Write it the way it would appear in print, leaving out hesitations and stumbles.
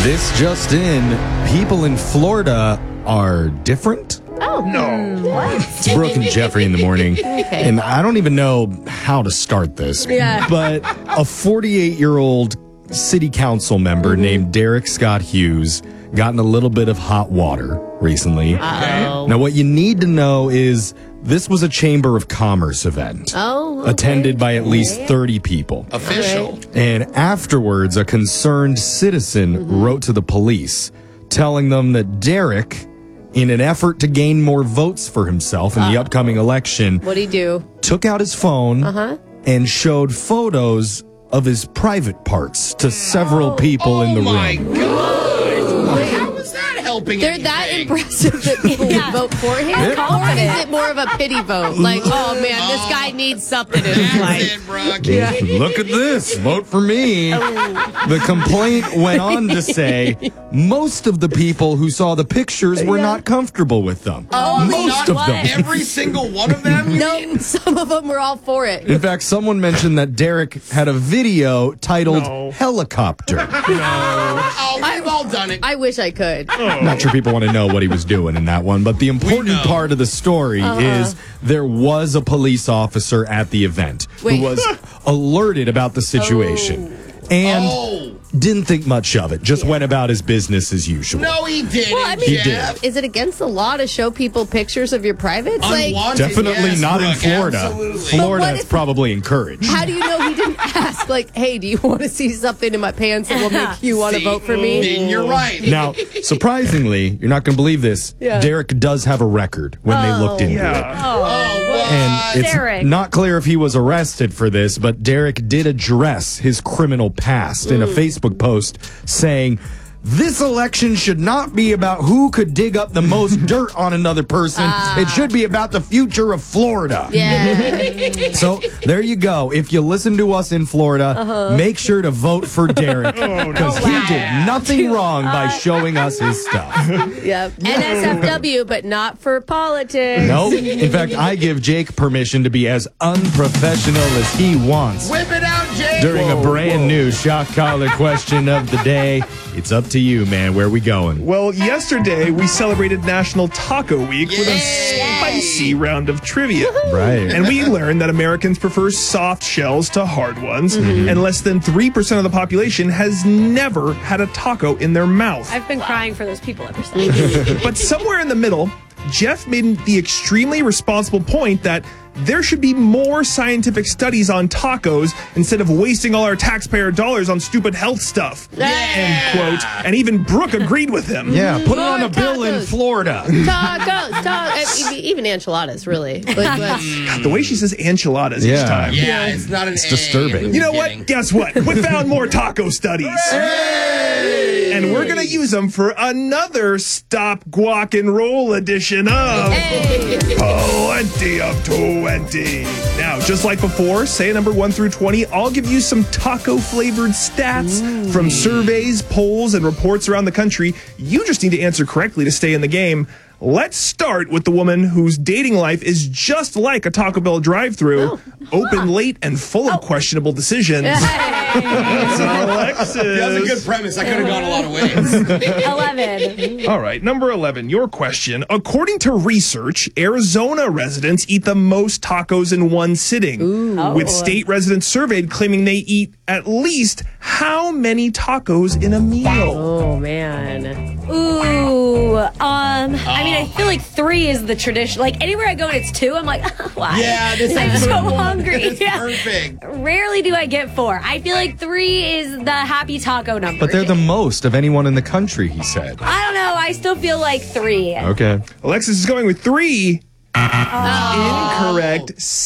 This just in, people in Florida are different. Oh, no. What? It's Brooke and Jeffrey in the morning. Okay. And I don't even know how to start this. Yeah. But a 48-year-old city council member named Derek Scott Hughes got in a little bit of hot water recently. Uh-oh. Now, what you need to know is this was a Chamber of Commerce event. Oh, okay. Attended by at least 30 people. Official. And afterwards, a concerned citizen wrote to the police, telling them that Derek, in an effort to gain more votes for himself in the upcoming election, What'd he do? took out his phone and showed photos of his private parts to several people in the Oh, my room. God. How is that helping They're that anything? impressive that people would vote for him? Or is it more of a pity vote? Like, oh, man, this guy needs something in his That's life. it, Brooke. Look at this. Vote for me. The complaint went on to say most of the people who saw the pictures were not comfortable with them. Most of them. Every single one of them? You mean? No, some of them were all for it. In fact, someone mentioned that Derek had a video titled Helicopter. Oh, we've all done it. I wish I could. Not sure people want to know what he was doing in that one, but the important part of the story is there was a police officer at the event Wait. who was alerted about the situation and didn't think much of it, just went about his business as usual. No, he didn't. Well, I mean, He Jeff. is it against the law to show people pictures of your privates? Like, Unwanted, Definitely yes, not in Brooke, Florida. absolutely. Florida, But what it's if- probably encouraged. how do you know he didn't ask, like, hey, do you want to see something in my pants that will make you want to See, vote for me? Then you're right. Now, surprisingly, you're not going to believe this, Yeah. Derek does have a record when they looked into it. Oh, what? And it's Derek. not clear if he was arrested for this, but Derek did address his criminal past in a Facebook post saying, "This election should not be about who could dig up the most dirt on another person. It should be about the future of Florida." Yeah. So there you go. If you listen to us in Florida, make sure to vote for Derek because he did nothing wrong by showing us his stuff. Yep. NSFW, but not for politics. Nope. In fact, I give Jake permission to be as unprofessional as he wants. Whip it out, Jake. During a brand new shock collar question of the day, it's up to you, man. Where we going? Well, yesterday we celebrated National Taco Week with a spicy round of trivia. Right. And we learned that Americans prefer soft shells to hard ones, and less than 3% of the population has never had a taco in their mouth. I've been crying for those people ever since. But somewhere in the middle, Jeff made the extremely responsible point that there should be more scientific studies on tacos instead of wasting all our taxpayer dollars on stupid health stuff. End quote. And even Brooke agreed with him. Yeah, put it on More a bill in tacos. Florida. Tacos. Even enchiladas, really. Like, The way she says enchiladas each time. Yeah, it's not an It's A disturbing. in the You know beginning. what? Guess what? We found more taco studies. And we're going to use them for another Stop Guac and Roll edition of Plenty of 20. Now, just like before, say number 1 through 20, I'll give you some taco-flavored stats from surveys, polls, and reports around the country. You just need to answer correctly to stay in the game. Let's start with the woman whose dating life is just like a Taco Bell drive-thru, open late and full of questionable decisions. It's Alexis. That was a good premise. I could have gone a lot of ways. 11. All right, number 11, your question. According to research, Arizona residents eat the most tacos in one sitting, with state residents surveyed claiming they eat at least how many tacos in a meal? oh, man. Ooh. I mean, I feel like 3 is the tradition. Like, anywhere I go and it's 2, I'm like, why? Yeah, this I'm is so hungry. It's Yeah. perfect. Rarely do I get 4. I feel like 3 is the happy taco number. But they're the most of anyone in the country, he said. I don't know. I still feel like 3. Okay. Alexis is going with 3. Incorrect.